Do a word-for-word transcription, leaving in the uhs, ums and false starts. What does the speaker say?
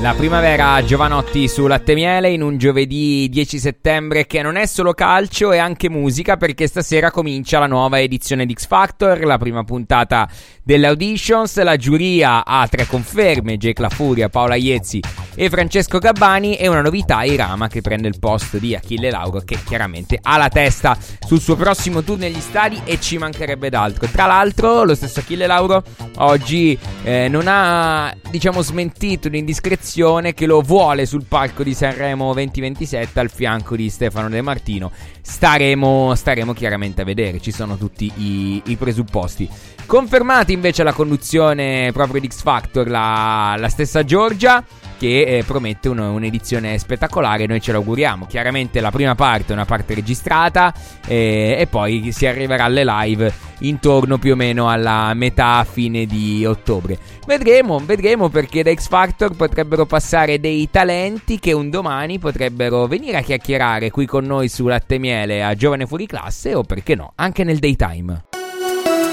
La primavera Giovanotti su Latte Miele in un giovedì dieci settembre che non è solo calcio, è anche musica, perché stasera comincia la nuova edizione di X Factor, la prima puntata delle auditions. La giuria ha tre conferme: Jake La Furia, Paola Iezzi e Francesco Gabbani, e una novità, Irama, che prende il posto di Achille Lauro, che chiaramente ha la testa sul suo prossimo tour negli stadi e ci mancherebbe d'altro. Tra l'altro lo stesso Achille Lauro oggi eh, non ha, diciamo, smentito l'indiscrezione che lo vuole sul palco di Sanremo duemilaventisette al fianco di Stefano De Martino. Staremo, staremo chiaramente a vedere, ci sono tutti i, i presupposti. Confermati invece la conduzione proprio di X Factor la, la stessa Giorgia, che eh, promette un, un'edizione spettacolare. Noi ce l'auguriamo. Chiaramente la prima parte è una parte registrata eh, e poi si arriverà alle live intorno più o meno alla metà fine di ottobre. Vedremo, vedremo, perché da X Factor potrebbero passare dei talenti che un domani potrebbero venire a chiacchierare qui con noi su Latte Miele a Giovane Fuori Classe, o perché no, anche nel daytime.